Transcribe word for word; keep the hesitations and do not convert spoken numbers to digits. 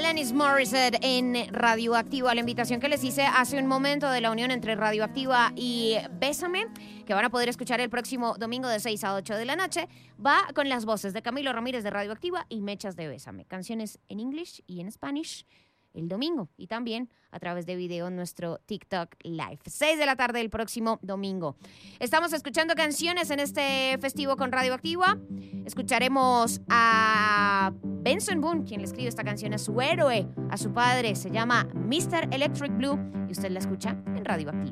Alanis Morissette en Radioactiva. La invitación que les hice hace un momento de la unión entre Radioactiva y Bésame, que van a poder escuchar el próximo domingo de seis a ocho de la noche, va con las voces de Camilo Ramírez de Radioactiva y Mechas de Bésame. Canciones en English y en Spanish el domingo y también a través de video en nuestro TikTok Live. seis de la tarde el próximo domingo. Estamos escuchando canciones en este festivo con Radioactiva. Escucharemos a Benson Boone, quien le escribe esta canción a su héroe, a su padre. Se llama mister Electric Blue y usted la escucha en Radioactiva.